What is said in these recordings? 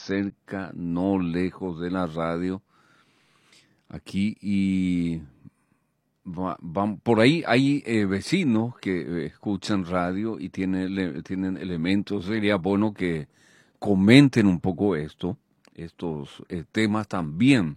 cerca, no lejos de la radio, aquí, y por ahí hay vecinos que escuchan radio y tienen elementos. Sería bueno que comenten un poco estos temas también.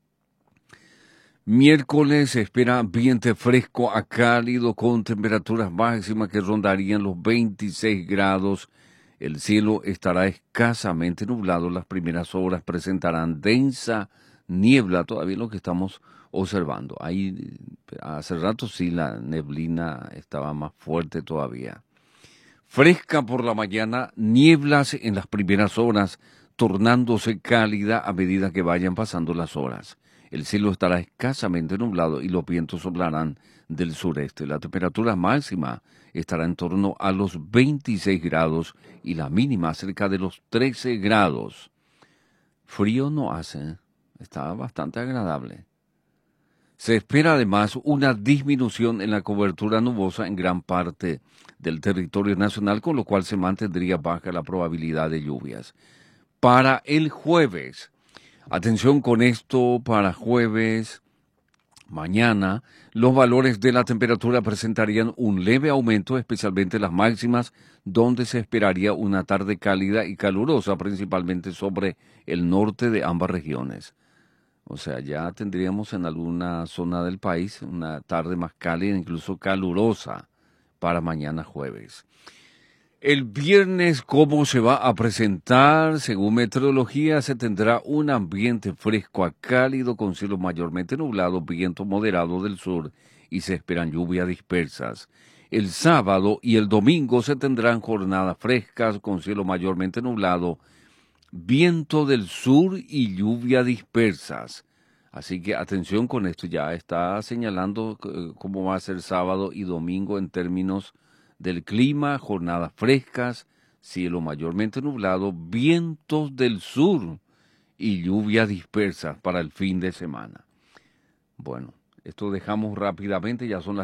Miércoles se espera ambiente fresco a cálido con temperaturas máximas que rondarían los 26 grados. El cielo estará escasamente nublado. Las primeras horas presentarán densa niebla, todavía lo que estamos observando. Ahí hace rato sí la neblina estaba más fuerte todavía. Fresca por la mañana, nieblas en las primeras horas, tornándose cálida a medida que vayan pasando las horas. El cielo estará escasamente nublado y los vientos soplarán del sureste. La temperatura máxima estará en torno a los 26 grados y la mínima cerca de los 13 grados. Frío no hace, está bastante agradable. Se espera además una disminución en la cobertura nubosa en gran parte del territorio nacional, con lo cual se mantendría baja la probabilidad de lluvias. Para el jueves, atención con esto, para jueves, mañana, los valores de la temperatura presentarían un leve aumento, especialmente las máximas, donde se esperaría una tarde cálida y calurosa, principalmente sobre el norte de ambas regiones. O sea, ya tendríamos en alguna zona del país una tarde más cálida, incluso calurosa, para mañana jueves. El viernes, ¿cómo se va a presentar? Según meteorología, se tendrá un ambiente fresco a cálido con cielo mayormente nublado, viento moderado del sur y se esperan lluvias dispersas. El sábado y el domingo se tendrán jornadas frescas con cielo mayormente nublado, viento del sur y lluvia dispersas. Así que atención con esto, ya está señalando cómo va a ser sábado y domingo en términos del clima, jornadas frescas, cielo mayormente nublado, vientos del sur y lluvias dispersas para el fin de semana. Bueno, esto dejamos rápidamente, ya son las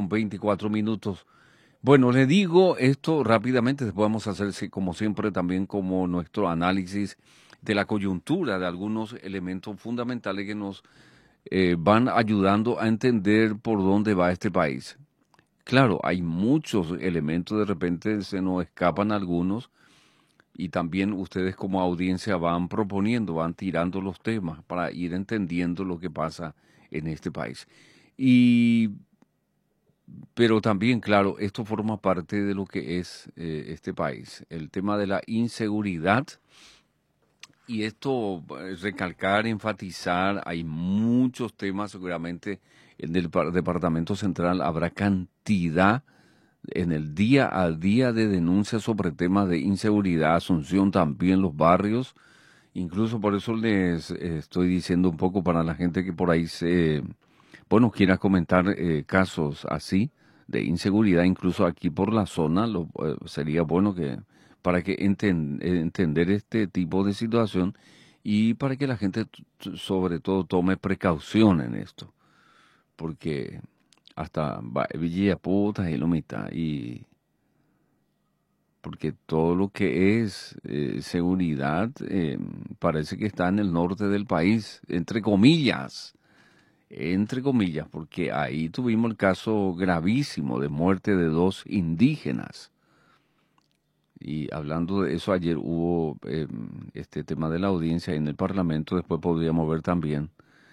7:24. Bueno, le digo esto rápidamente, después vamos a hacer, como siempre, también como nuestro análisis de la coyuntura, de algunos elementos fundamentales que nos van ayudando a entender por dónde va este país. Claro, hay muchos elementos, de repente se nos escapan algunos y también ustedes como audiencia van proponiendo, van tirando los temas para ir entendiendo lo que pasa en este país. Pero también, claro, esto forma parte de lo que es este país, el tema de la inseguridad. Y esto, recalcar, enfatizar, hay muchos temas, seguramente en el Departamento Central habrá cantidad en el día a día de denuncias sobre temas de inseguridad, Asunción también, los barrios. Incluso por eso les estoy diciendo un poco para la gente que por ahí bueno, quiera comentar casos así de inseguridad, incluso aquí por la zona, sería bueno que para que entender este tipo de situación y para que la gente sobre todo tome precaución en esto, porque hasta Villa Puta y Lomita y porque todo lo que es seguridad parece que está en el norte del país, entre comillas, porque ahí tuvimos el caso gravísimo de muerte de 2 indígenas. Y hablando de eso, ayer hubo este tema de la audiencia en el Parlamento, después podríamos ver también.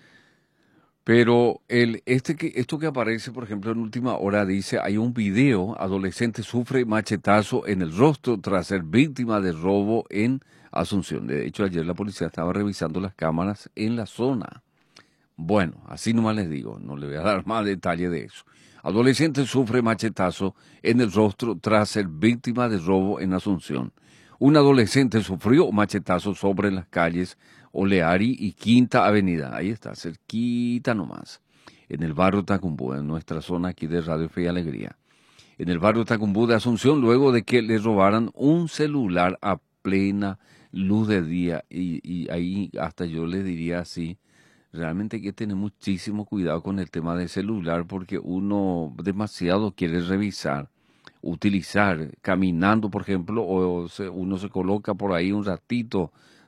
Pero esto que aparece, por ejemplo, en última hora, dice, hay un video, adolescente sufre machetazo en el rostro tras ser víctima de robo en Asunción. De hecho, ayer la policía estaba revisando las cámaras en la zona. Bueno, así nomás les digo, no le voy a dar más detalle de eso. Adolescente sufre machetazo en el rostro tras ser víctima de robo en Asunción. Un adolescente sufrió machetazo sobre las calles Oleari y Quinta Avenida. Ahí está, cerquita nomás. En el barrio Tacumbú, en nuestra zona aquí de Radio Fe y Alegría. En el barrio Tacumbú de Asunción, luego de que le robaran un celular a plena luz de día. Y ahí hasta yo le diría así. Realmente hay que tener muchísimo cuidado con el tema del celular porque uno demasiado quiere revisar, utilizar, caminando, por ejemplo, uno se coloca por ahí un ratito